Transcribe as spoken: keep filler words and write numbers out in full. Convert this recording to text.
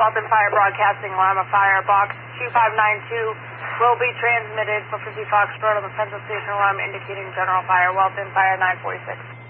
Walton Fire Broadcasting, alarm of fire. Box two five nine two will be transmitted for fifty Foxtrot on the central station alarm indicating general fire. Walton Fire nine forty-six.